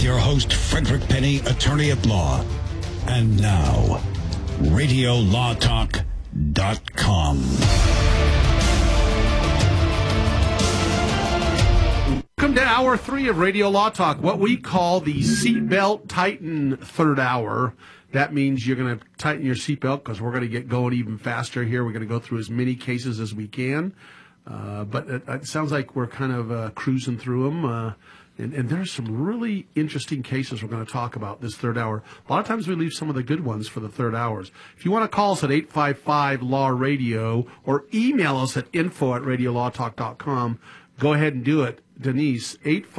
your host, Frederick Penny, attorney at law. And now, RadioLawTalk.com. Welcome to Hour 3 of Radio Law Talk, what we call the Seatbelt Tighten third hour. That means you're going to tighten your seatbelt because we're going to get going even faster here. We're going to go through as many cases as we can. But it sounds like we're kind of cruising through them. And there's some really interesting cases we're going to talk about this third hour. A lot of times we leave some of the good ones for the third hours. If you want to call us at 855-LAW-RADIO or email us at info@radiolawtalk.com, go ahead and do it. Denise,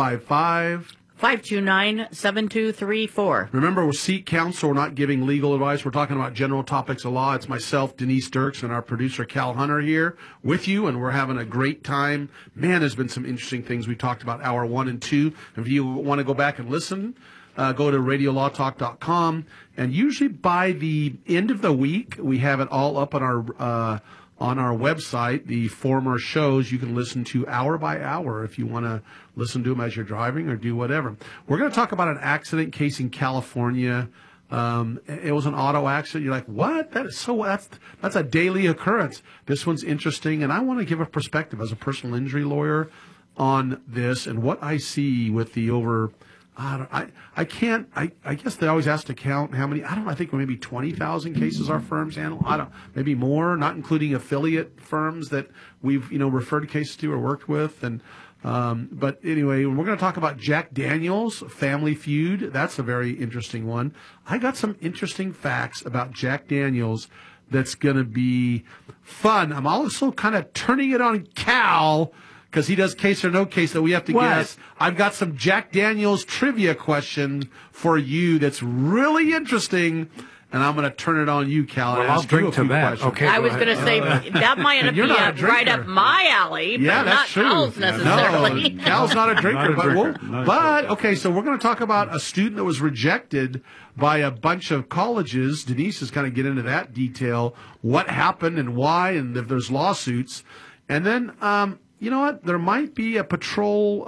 855-529-7234. Remember, we're seat counsel. We're not giving legal advice. We're talking about general topics of law. It's myself, Denise Dirks, and our producer, Cal Hunter, here with you, and we're having a great time. Man, there's been some interesting things we talked about hour 1 and 2. If you want to go back and listen, go to radiolawtalk.com. And usually by the end of the week, we have it all up on our website, the former shows. You can listen to hour by hour if you want to listen to them as you're driving or do whatever. We're going to talk about an accident case in California. It was an auto accident. You're like, what? That's a daily occurrence. This one's interesting, and I want to give a perspective as a personal injury lawyer on this and what I see with the over. I guess they always ask to count how many. I think maybe 20,000 cases our firms handle. Maybe more, not including affiliate firms that we've, referred cases to or worked with. And, but anyway, we're going to talk about Jack Daniels, Family Feud. That's a very interesting one. I got some interesting facts about Jack Daniels that's going to be fun. I'm also kind of turning it on Cal, because he does case or no case that we have to guess. I've got some Jack Daniels trivia question for you that's really interesting, and I'm going to turn it on you, Cal. Well, I'll drink to that. Questions. Okay. I was going to say, that might be right up my alley, but yeah, not Cal's necessarily. No, Cal's not a drinker. Not okay, so we're going to talk about a student that was rejected by a bunch of colleges. Denise is going to get into that detail, what happened and why, and if there's lawsuits. And then, you know what? There might be a patrol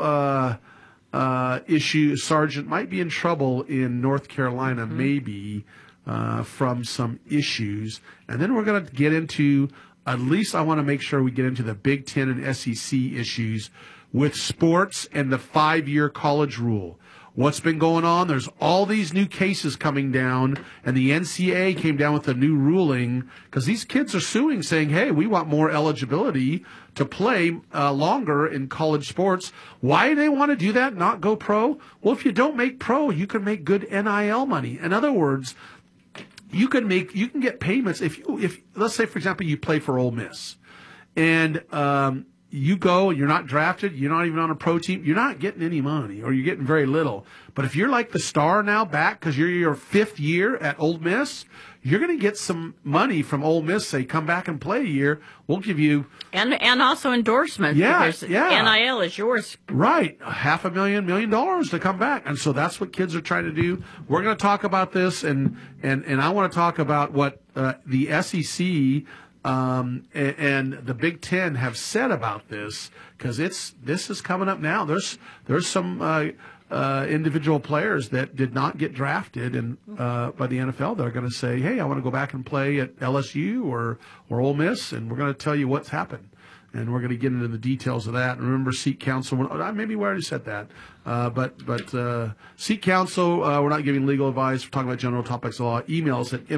issue. Sergeant might be in trouble in North Carolina, maybe, from some issues. And then we're going to get into, at least I want to make sure we get into the Big Ten and SEC issues with sports and the 5-year college rule. What's been going on? There's all these new cases coming down, and the NCAA came down with a new ruling because these kids are suing, saying, hey, we want more eligibility to play longer in college sports. Why do they want to do that, not go pro? Well, if you don't make pro, you can make good NIL money. In other words, you can get payments if let's say, for example, you play for Ole Miss, and you go, you're not drafted, you're not even on a pro team, you're not getting any money, or you're getting very little. But if you're like the star now back because you're your 5th year at Ole Miss, you're going to get some money from Ole Miss. Say, come back and play a year. We'll give you... And also endorsements. Because NIL is yours. Right. $500,000, $1 million to come back. And so that's what kids are trying to do. We're going to talk about this, and I want to talk about what the SEC... and the Big Ten have said about this, because this is coming up now. There's some individual players that did not get drafted and by the NFL. They're going to say, hey, I want to go back and play at LSU or Ole Miss, and we're going to tell you what's happened. And we're going to get into the details of that. And remember, seat counsel. Maybe we already said that. But seat counsel, we're not giving legal advice. We're talking about general topics of law. Email us at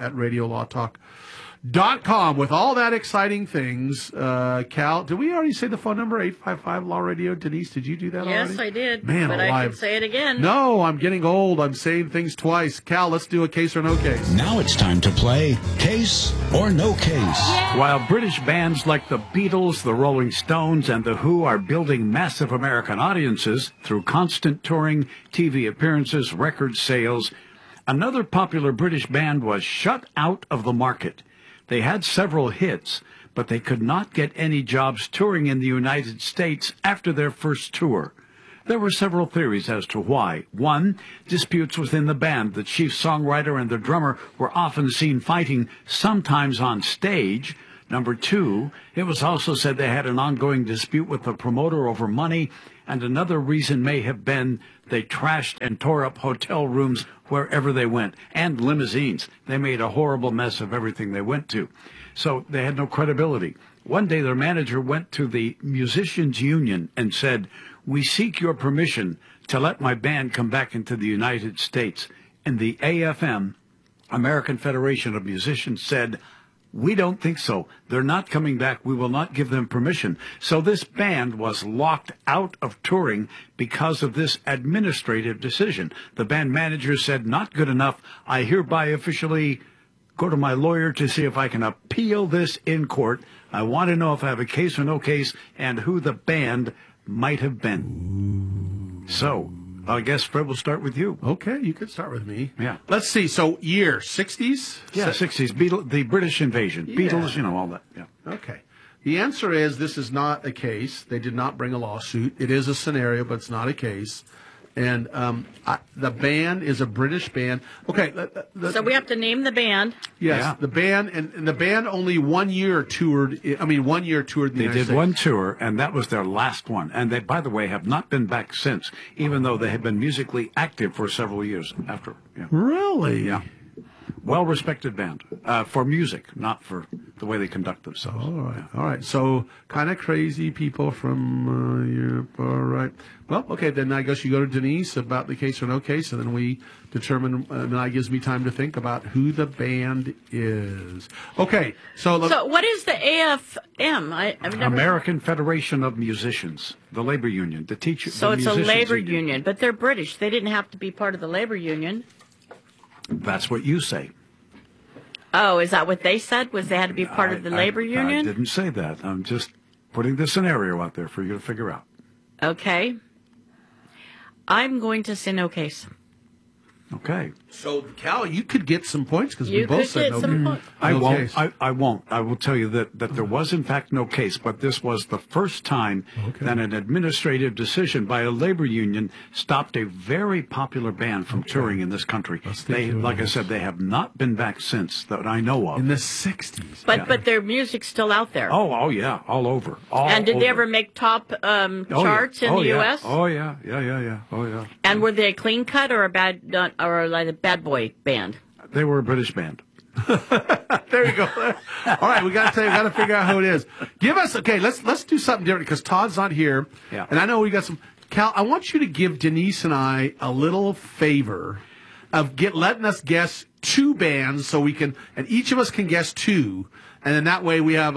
info@radiolawtalk.com with all that exciting things. Cal, did we already say the phone number, 855-LAW-RADIO? Denise, did you do that already? Yes, I did. Man, but alive. I can say it again. No, I'm getting old. I'm saying things twice. Cal, let's do a case or no case. Now it's time to play Case or No Case. While British bands like the Beatles, the Rolling Stones, and the Who are building massive American audiences through constant touring, TV appearances, record sales, another popular British band was shut out of the market. They had several hits, but they could not get any jobs touring in the United States after their first tour. There were several theories as to why. One, disputes within the band. The chief songwriter and the drummer were often seen fighting, sometimes on stage. Number two, it was also said they had an ongoing dispute with the promoter over money. And another reason may have been they trashed and tore up hotel rooms wherever they went, and limousines. They made a horrible mess of everything they went to. So they had no credibility. One day their manager went to the Musicians Union and said, "We seek your permission to let my band come back into the United States." And the AFM, American Federation of Musicians, said, "We don't think so. They're not coming back. We will not give them permission." So this band was locked out of touring because of this administrative decision. The band manager said, "Not good enough. I hereby officially go to my lawyer to see if I can appeal this in court. I want to know if I have a case or no case and who the band might have been." So I guess, Fred, we'll start with you. Okay, you could start with me. Yeah. Let's see. So, year, 60s? Yeah, 60s. The British invasion. Yeah. Beatles, all that. Yeah. Okay. The answer is this is not a case. They did not bring a lawsuit. It is a scenario, but it's not a case. And the band is a British band. Okay. So we have to name the band. Yes, Yeah. the band, and the band only 1 year toured. I mean, 1 year toured the They United did States. one tour, and that was their last one. And they, by the way, have not been back since, even though they have been musically active for several years after. Yeah. Really? Yeah. Well-respected band for music, not for the way they conduct themselves. All right. All right. So kind of crazy people from Europe. All right. Well, okay. Then I guess you go to Denise about the case or no case, and then we determine. And that gives me time to think about who the band is. Okay. So what is the AFM? I've never. American Federation of Musicians, the labor union, the teacher. So the it's a musicians labor union, but they're British. They didn't have to be part of the labor union. That's what you say. Oh, is that what they said? Was they had to be part of the labor union? I didn't say that. I'm just putting the scenario out there for you to figure out. Okay. I'm going to say no case. Okay. So Cal, you could get some points because we You both could said get no. some points. I No won't. case. I won't. I will tell you that there was, in fact, no case, but this was the first time that an administrative decision by a labor union stopped a very popular band from touring in this country. They, like I said, they have not been back since that I know of. In the 60s. But their music's still out there. Oh yeah, all over. And did they over. ever make top charts in the U.S.? Oh yeah. Oh yeah. And were they a clean cut or a like a bad boy band? They were a British band. There you go. All right, we got to figure out who it is. Give us let's do something different because Todd's not here. Yeah. And I know we got some. Cal, I want you to give Denise and I a little favor of letting us guess two bands so we can, and each of us can guess two. And then that way we have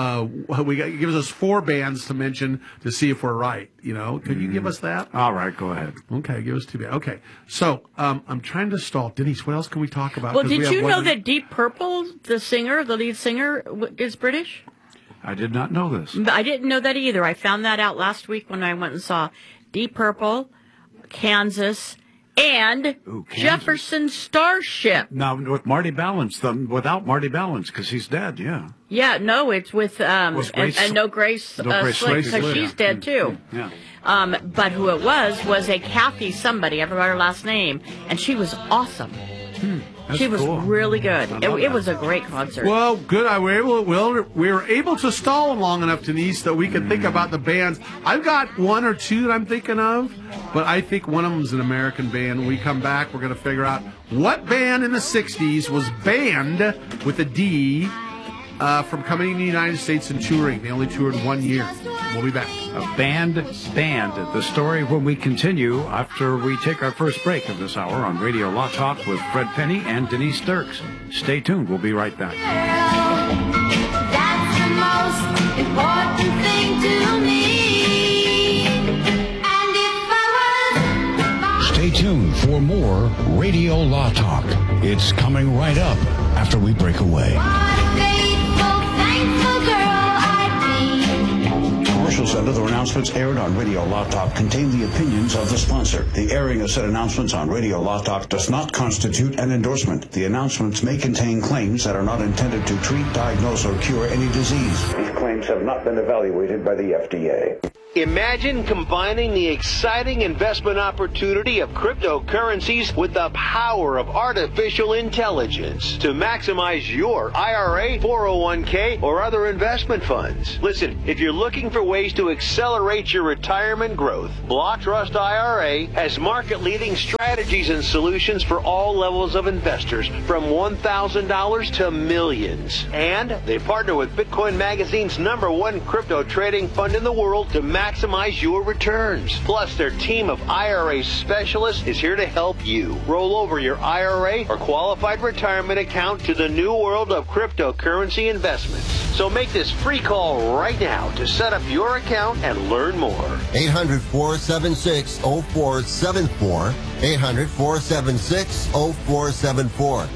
it gives us four bands to mention to see if we're right. Could you give us that? All right, go ahead. Okay, give us two bands. Okay, so I'm trying to stall. Denise, what else can we talk about? Well, 'Cause did we you have know one- that Deep Purple, the lead singer, is British? I did not know this. I didn't know that either. I found that out last week when I went and saw Deep Purple, Kansas, and Kansas. Jefferson Starship. Now with Marty Balance, without Marty Balance, because he's dead. Yeah. Yeah, no, it's with Was Grace- and no Grace, No Grace Slick, Slick, because yeah. she's dead too. Yeah. But who it was a Kathy somebody. I forgot her last name, and she was awesome. That's She was cool. really good. I love It that. was a great concert. Well, good. We were able to stall long enough, Denise, that we could think about the bands. I've got one or two that I'm thinking of, but I think one of them is an American band. When we come back, we're going to figure out what band in the 60s was banned with a D from coming to the United States and touring. They only toured 1 year. We'll be back. A band. The story when we continue after we take our first break of this hour on Radio Law Talk with Fred Penny and Denise Dirks. Stay tuned. We'll be right back. That's the most important thing to me. And if I was Stay tuned for more Radio Law Talk. It's coming right up after we break away. what a faithful, thankful girl I'd be. Commercials and other announcements aired on Radio Law Talk contain the opinions of the sponsor. The airing of said announcements on Radio Law Talk does not constitute an endorsement. The announcements may contain claims that are not intended to treat, diagnose, or cure any disease. These claims have not been evaluated by the FDA. Imagine combining the exciting investment opportunity of cryptocurrencies with the power of artificial intelligence to maximize your IRA, 401k, or other investment funds. Listen, if you're looking for ways to accelerate your retirement growth, Block Trust IRA has market-leading strategies and solutions for all levels of investors, from $1,000 to millions. And they partner with Bitcoin Magazine's #1 crypto trading fund in the world to maximize your returns. Plus, their team of IRA specialists is here to help you roll over your IRA or qualified retirement account to the new world of cryptocurrency investments. So make this free call right now to set up your account and learn more. 800-476-0474. 800-476-0474.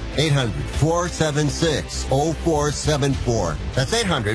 800-476-0474. That's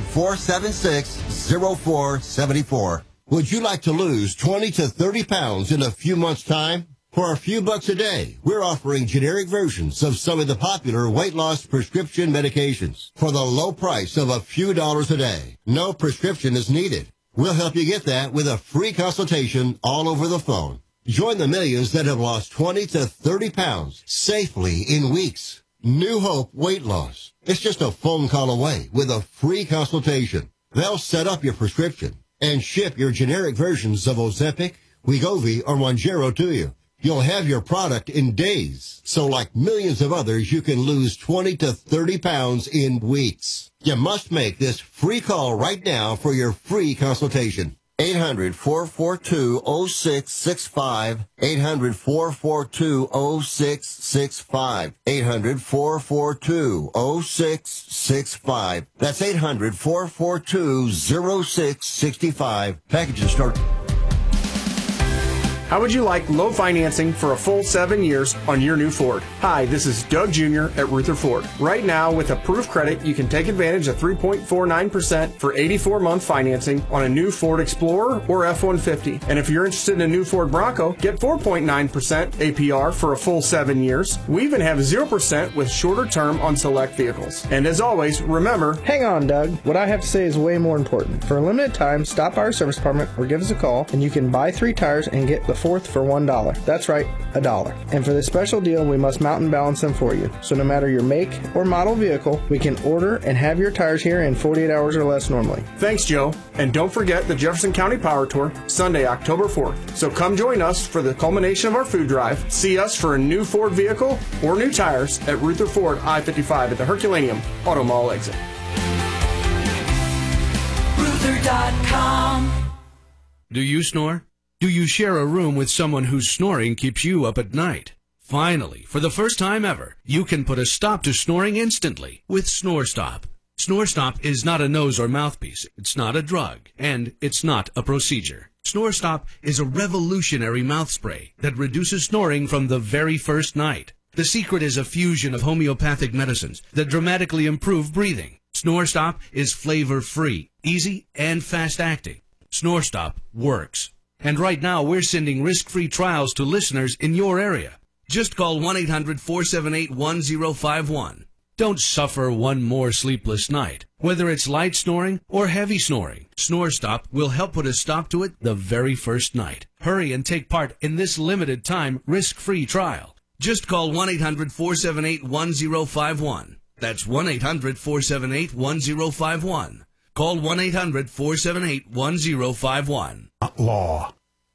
800-476-0474. Would you like to lose 20 to 30 pounds in a few months' time? For a few bucks a day, we're offering generic versions of some of the popular weight loss prescription medications for the low price of a few dollars a day. No prescription is needed. We'll help you get that with a free consultation all over the phone. Join the millions that have lost 20 to 30 pounds safely in weeks. New Hope Weight Loss. It's just a phone call away with a free consultation. They'll set up your prescription and ship your generic versions of Ozempic, Wegovy, or Mounjaro to you. You'll have your product in days. So like millions of others, you can lose 20 to 30 pounds in weeks. You must make this free call right now for your free consultation. 800-442-0665. 800-442-0665. 800-442-0665. That's 800-442-0665. Packages start. How would you like low financing for a full 7 years on your new Ford? Hi, this is Doug Jr. at Ruther Ford. Right now, with approved credit, you can take advantage of 3.49% for 84-month financing on a new Ford Explorer or F-150. And if you're interested in a new Ford Bronco, get 4.9% APR for a full 7 years. We even have 0% with shorter term on select vehicles. And as always, remember... Hang on, Doug. What I have to say is way more important. For a limited time, stop by our service department or give us a call, and you can buy 3 tires and get the fourth for $1. That's right, $1. And for this special deal, we must mountain balance them for you. So no matter your make or model vehicle, we can order and have your tires here in 48 hours or less normally. Thanks, Joe. And don't forget the Jefferson County Power Tour, Sunday, October 4th. So come join us for the culmination of our food drive. See us for a new Ford vehicle or new tires at Ruther Ford I-55 at the Herculaneum Auto Mall exit. Ruther.com. Do you snore? Do you share a room with someone whose snoring keeps you up at night? Finally, for the first time ever, you can put a stop to snoring instantly with SnoreStop. SnoreStop is not a nose or mouthpiece, it's not a drug, and it's not a procedure. SnoreStop is a revolutionary mouth spray that reduces snoring from the very first night. The secret is a fusion of homeopathic medicines that dramatically improve breathing. SnoreStop is flavor-free, easy, and fast-acting. SnoreStop works. And right now, we're sending risk-free trials to listeners in your area. Just call 1-800-478-1051. Don't suffer one more sleepless night. Whether it's light snoring or heavy snoring, SnoreStop will help put a stop to it the very first night. Hurry and take part in this limited time risk-free trial. Just call 1-800-478-1051. That's 1-800-478-1051. Call 1-800-478-1051. Law.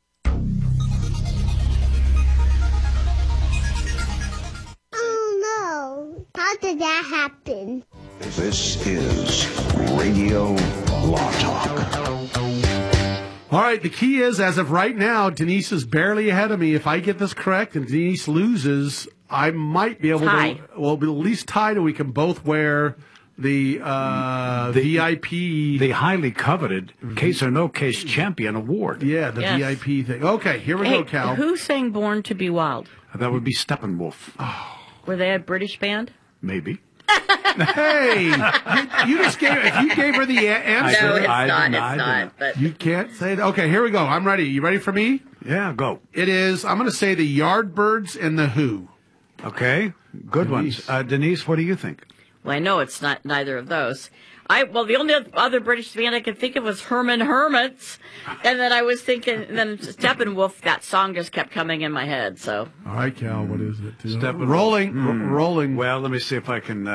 Oh no. How did that happen? This is Radio Law Talk. All right, the key is, as of right now, Denise is barely ahead of me. If I get this correct and Denise loses, I might be able to, well, at least tied, and we can both wear the VIP. The highly coveted Case or No Case Champion Award. Yeah, the VIP thing. Okay, here we go, Cal. Who sang Born to Be Wild? That would be Steppenwolf. Oh. Were they a British band? Maybe. Hey, you just gave, if you gave her the answer. No, it's not. But you can't say that. Okay, here we go. I'm ready. You ready for me? Yeah, go. It is, I'm going to say the Yardbirds and the Who. Okay, good Denise. ones. Denise, what do you think? Well, I know it's not neither of those. The only other British band I could think of was Herman Hermits, and then I was thinking, and then Steppenwolf. That song just kept coming in my head. So, all right, Cal, what is it? Steppenwolf. Rolling. Well, let me see if I can.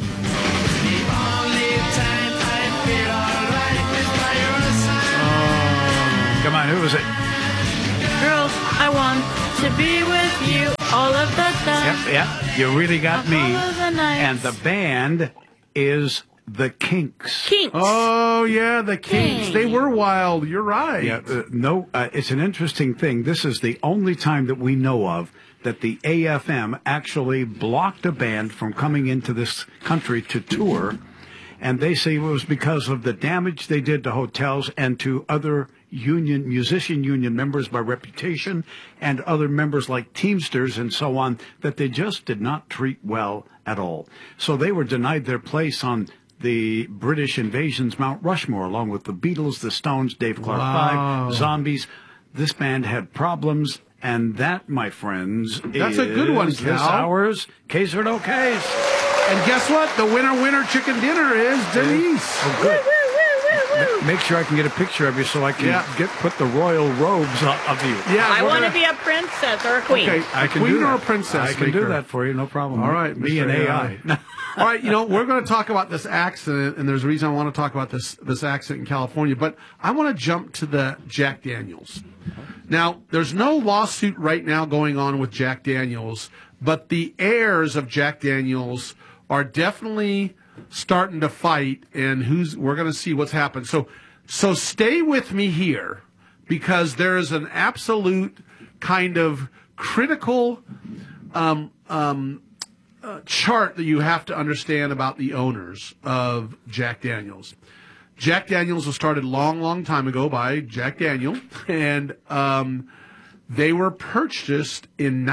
Come on, who was it? Girl, I want to be with you all of the time. Yep, you really got me. All of the nights. And the band is the Kinks. Oh, yeah, the Kinks. They were wild. You're right. Yeah, it's an interesting thing. This is the only time that we know of that the AFM actually blocked a band from coming into this country to tour. And they say it was because of the damage they did to hotels and to other musician union members by reputation and other members like Teamsters and so on that they just did not treat well at all. So they were denied their place on the British Invasion's Mount Rushmore, along with the Beatles, the Stones, Dave Clark Five, Zombies. This band had problems, and that, my friends, that's a good one, Cal. This hour's Case or No Case. And guess what? The winner chicken dinner is Denise. Oh, good. Make sure I can get a picture of you so I can put the royal robes of you. Yeah, I want to be a princess or a queen. Okay, I can queen do that. or a princess. I can do that for you, no problem. All right, me Mr. and AI. All right, we're going to talk about this accident, and there's a reason I want to talk about this accident in California, but I want to jump to the Jack Daniels. Now, there's no lawsuit right now going on with Jack Daniels, but the heirs of Jack Daniels are definitely starting to fight, and we're going to see what's happened. So stay with me here, because there is an absolute kind of critical chart that you have to understand about the owners of Jack Daniels. Jack Daniels was started long time ago by Jack Daniel, and they were purchased in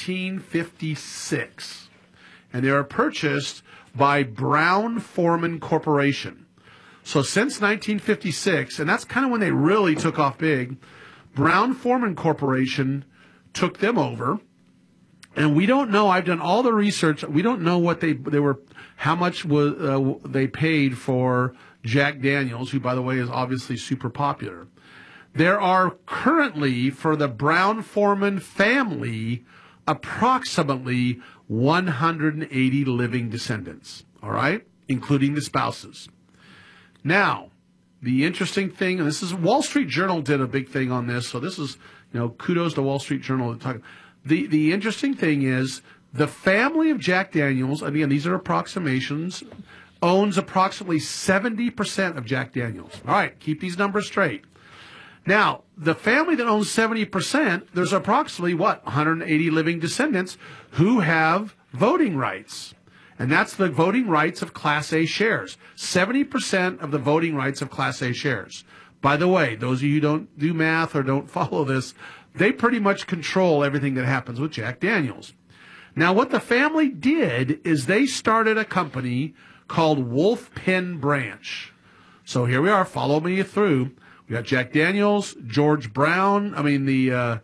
1956, and they were purchased by Brown-Forman Corporation. So since 1956, and that's kind of when they really took off big, Brown-Forman Corporation took them over. And we don't know. I've done all the research. We don't know what they were, how much was they paid for Jack Daniels, who, by the way, is obviously super popular. There are currently, for the Brown-Forman family, approximately 180 living descendants, all right, including the spouses. Now, the interesting thing, and this is Wall Street Journal did a big thing on this, so this is, kudos to Wall Street Journal. The interesting thing is the family of Jack Daniels, again, these are approximations, owns approximately 70% of Jack Daniels. All right, keep these numbers straight. Now, the family that owns 70%, there's approximately, 180 living descendants who have voting rights. And that's the voting rights of Class A shares. 70% of the voting rights of Class A shares. By the way, those of you who don't do math or don't follow this, they pretty much control everything that happens with Jack Daniels. Now, what the family did is they started a company called Wolf Pen Branch. So here we are, follow me through. We got Jack Daniels, George Brown. I mean the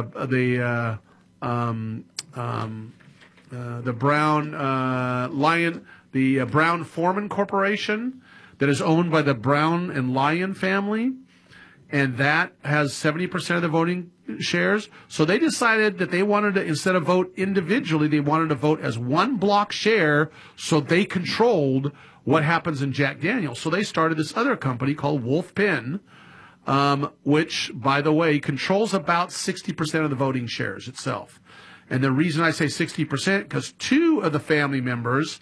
Brown Lion, the Brown-Forman Corporation that is owned by the Brown and Lyon family, and that has 70% of the voting shares. So they decided that they wanted to, instead of vote individually, they wanted to vote as one block share, so they controlled what happens in Jack Daniels. So they started this other company called Wolf Pen, which, by the way, controls about 60% of the voting shares itself. And the reason I say 60%, because two of the family members,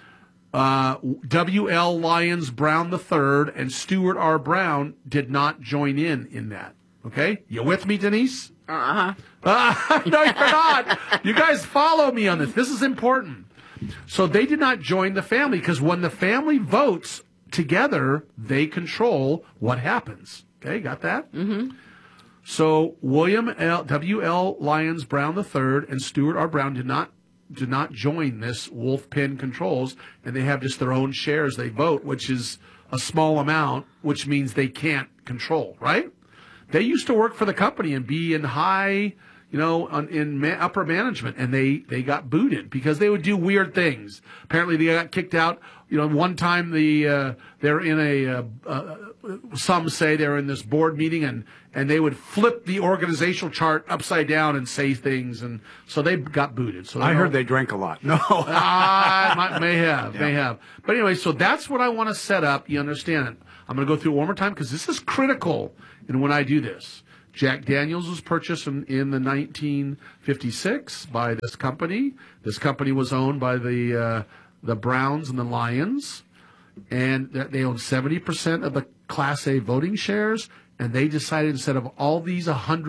W.L. Lyons Brown III and Stuart R. Brown, did not join in that. Okay? You with me, Denise? Uh-huh. No, you're not. You guys follow me on this. This is important. So they did not join the family, because when the family votes together, they control what happens. Okay, got that? Mm-hmm. So W.L. Lyons Brown III and Stuart R. Brown did not join this Wolf Pen Controls, and they have just their own shares they vote, which is a small amount, which means they can't control, right? They used to work for the company and be in high, in upper management, and they got booted because they would do weird things. Apparently, they got kicked out. One time they're in some say they're in this board meeting and they would flip the organizational chart upside down and say things, and so they got booted. So I heard they drank a lot. No, may have. But anyway, so that's what I want to set up. You understand it? I'm going to go through it one more time because this is critical. And when I do this, Jack Daniels was purchased in the 1956 by this company. This company was owned by the Browns and the Lions, and they owned 70% of the Class A voting shares. And they decided instead of all these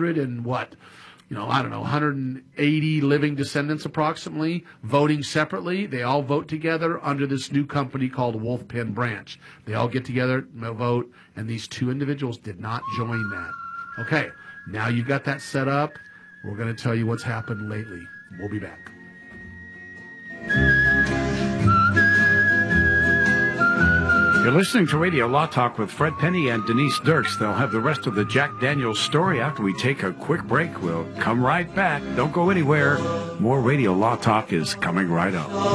180 living descendants approximately voting separately, they all vote together under this new company called Wolf Pen Branch. They all get together, vote, and these two individuals did not join that. Okay, now you've got that set up. We're going to tell you what's happened lately. We'll be back. You're listening to Radio Law Talk with Fred Penny and Denise Dirks. They'll have the rest of the Jack Daniels story after we take a quick break. We'll come right back. Don't go anywhere. More Radio Law Talk is coming right up.